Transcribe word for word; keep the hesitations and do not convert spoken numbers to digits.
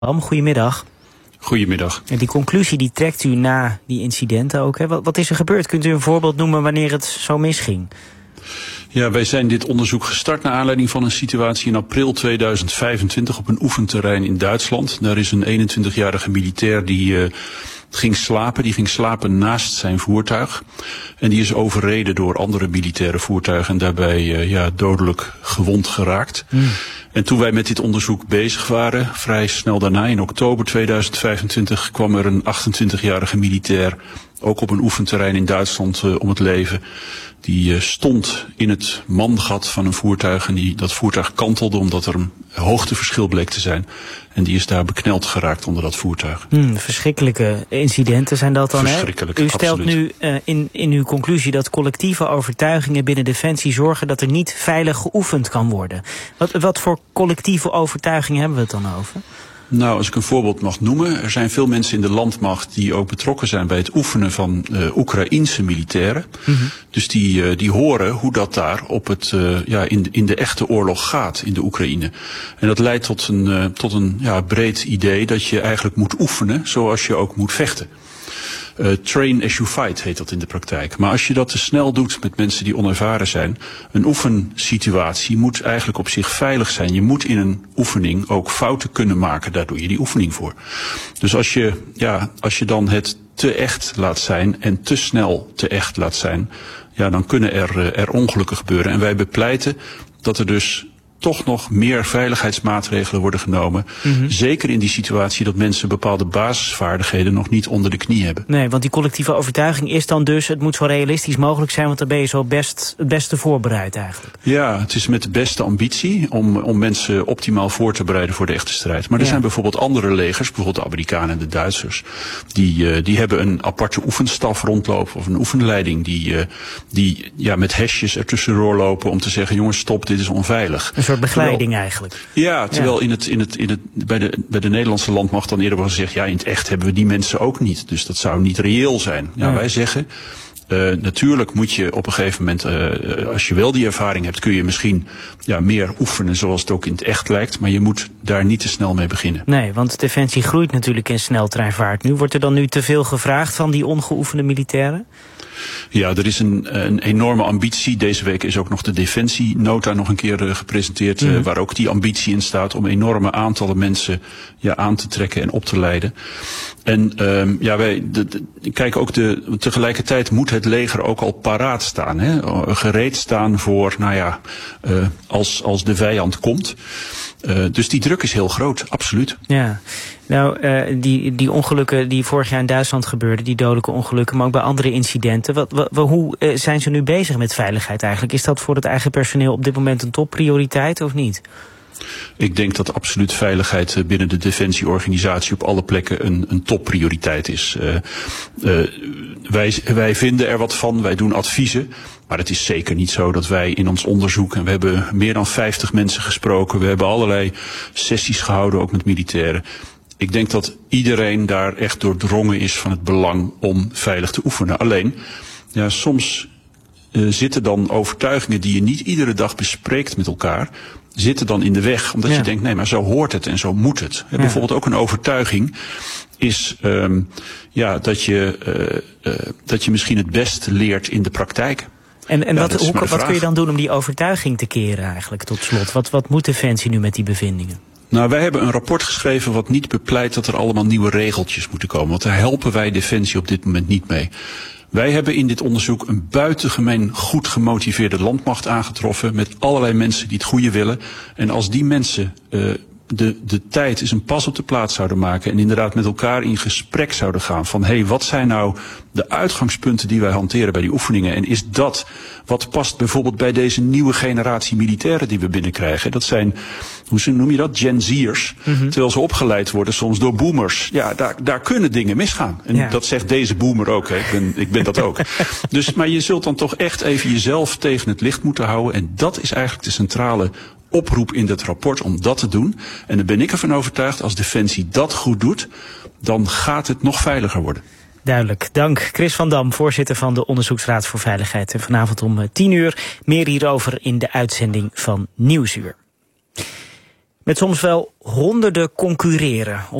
Goedemiddag. Goedemiddag. Die conclusie die trekt u na die incidenten ook. Hè? Wat, wat is er gebeurd? Kunt u een voorbeeld noemen wanneer het zo misging? Ja, wij zijn dit onderzoek gestart naar aanleiding van een situatie in april tweeduizend vijfentwintig op een oefenterrein in Duitsland. Daar is een eenentwintigjarige militair die uh, ging slapen. Die ging slapen naast zijn voertuig. En die is overreden door andere militaire voertuigen en daarbij uh, ja, dodelijk gewond geraakt. Mm. En toen wij met dit onderzoek bezig waren, vrij snel daarna, in oktober tweeduizend vijfentwintig, kwam er een achtentwintigjarige militair, ook op een oefenterrein in Duitsland, uh, om het leven. Die uh, stond in het mangat van een voertuig en die, dat voertuig kantelde omdat er een hoogteverschil bleek te zijn. En die is daar bekneld geraakt onder dat voertuig. Hmm, verschrikkelijke incidenten zijn dat dan, hè? Verschrikkelijk, U stelt absoluut. nu uh, in, in uw conclusie dat collectieve overtuigingen binnen Defensie zorgen dat er niet veilig geoefend kan worden. Wat, wat voor collectieve overtuigingen hebben we het dan over? Nou, als ik een voorbeeld mag noemen. Er zijn veel mensen in de landmacht die ook betrokken zijn bij het oefenen van uh, Oekraïense militairen. Mm-hmm. Dus die, uh, die horen hoe dat daar op het, uh, ja, in, in de echte oorlog gaat in de Oekraïne. En dat leidt tot een, uh, tot een ja, breed idee dat je eigenlijk moet oefenen zoals je ook moet vechten. Uh, train as you fight heet dat in de praktijk. Maar als je dat te snel doet met mensen die onervaren zijn, een oefensituatie moet eigenlijk op zich veilig zijn. Je moet in een oefening ook fouten kunnen maken, daar doe je die oefening voor. Dus als je, ja, als je dan het te echt laat zijn en te snel te echt laat zijn, ja, dan kunnen er, er ongelukken gebeuren. En wij bepleiten dat er dus toch nog meer veiligheidsmaatregelen worden genomen. Mm-hmm. Zeker in die situatie dat mensen bepaalde basisvaardigheden nog niet onder de knie hebben. Nee, want die collectieve overtuiging is dan dus, het moet zo realistisch mogelijk zijn, want dan ben je zo best het beste voorbereid eigenlijk. Ja, het is met de beste ambitie om, om mensen optimaal voor te bereiden voor de echte strijd. Maar er ja. zijn bijvoorbeeld andere legers, bijvoorbeeld de Amerikanen en de Duitsers, die, uh, die hebben een aparte oefenstaf rondlopen of een oefenleiding die, uh, die ja, met hesjes ertussendoor lopen om te zeggen, jongens, stop, dit is onveilig. Een soort begeleiding terwijl, eigenlijk. Ja, terwijl ja. in het, in het, in het, bij, de, bij de Nederlandse landmacht dan eerder wordt gezegd, ja, in het echt hebben we die mensen ook niet. Dus dat zou niet reëel zijn. Ja, ja. Wij zeggen, uh, natuurlijk moet je op een gegeven moment, uh, als je wel die ervaring hebt, kun je misschien ja, meer oefenen zoals het ook in het echt lijkt. Maar je moet daar niet te snel mee beginnen. Nee, want Defensie groeit natuurlijk in sneltreinvaart nu. Wordt er dan nu te veel gevraagd van die ongeoefende militairen? Ja, er is een, een enorme ambitie. Deze week is ook nog de Defensienota nog een keer uh, gepresenteerd, mm. uh, waar ook die ambitie in staat om enorme aantallen mensen ja, aan te trekken en op te leiden. En um, ja, wij de, de, kijken ook de, tegelijkertijd moet het leger ook al paraat staan, hè, gereed staan voor, nou ja, uh, als, als de vijand komt. Uh, dus die druk is heel groot, absoluut. Ja, nou, uh, die, die ongelukken die vorig jaar in Duitsland gebeurden, die dodelijke ongelukken, maar ook bij andere incidenten. Wat, wat, hoe uh, zijn ze nu bezig met veiligheid eigenlijk? Is dat voor het eigen personeel op dit moment een topprioriteit of niet? Ik denk dat absoluut veiligheid binnen de defensieorganisatie op alle plekken een, een topprioriteit is. Uh, uh, wij, wij vinden er wat van, wij doen adviezen. Maar het is zeker niet zo dat wij in ons onderzoek, en we hebben meer dan vijftig mensen gesproken, we hebben allerlei sessies gehouden, ook met militairen. Ik denk dat iedereen daar echt doordrongen is van het belang om veilig te oefenen. Alleen, ja, soms uh, zitten dan overtuigingen die je niet iedere dag bespreekt met elkaar, zitten dan in de weg. Omdat ja. je denkt, nee, maar zo hoort het en zo moet het. Ja. Bijvoorbeeld ook een overtuiging is um, ja, dat, je, uh, uh, dat je misschien het best leert in de praktijk. En, en ja, wat, hoe, wat kun je dan doen om die overtuiging te keren eigenlijk tot slot? Wat, wat moet Defensie nu met die bevindingen? Nou, wij hebben een rapport geschreven wat niet bepleit dat er allemaal nieuwe regeltjes moeten komen. Want daar helpen wij Defensie op dit moment niet mee. Wij hebben in dit onderzoek een buitengemeen goed gemotiveerde landmacht aangetroffen met allerlei mensen die het goede willen. En als die mensen uh, de, de tijd eens een pas op de plaats zouden maken en inderdaad met elkaar in gesprek zouden gaan van hé, hey, wat zijn nou de uitgangspunten die wij hanteren bij die oefeningen en is dat wat past bijvoorbeeld bij deze nieuwe generatie militairen die we binnenkrijgen. Dat zijn, hoe noem je dat, Gen Z'ers, mm-hmm. terwijl ze opgeleid worden soms door boomers. Ja, daar, daar kunnen dingen misgaan. En ja. dat zegt deze boomer ook, hè. Ik ben, ik ben dat ook. Dus, maar je zult dan toch echt even jezelf tegen het licht moeten houden en dat is eigenlijk de centrale oproep in dat rapport om dat te doen. En dan ben ik ervan overtuigd, als Defensie dat goed doet, dan gaat het nog veiliger worden. Duidelijk. Dank. Chris van Dam, voorzitter van de Onderzoeksraad voor Veiligheid. En vanavond om tien uur meer hierover in de uitzending van Nieuwsuur. Met soms wel honderden concurreren.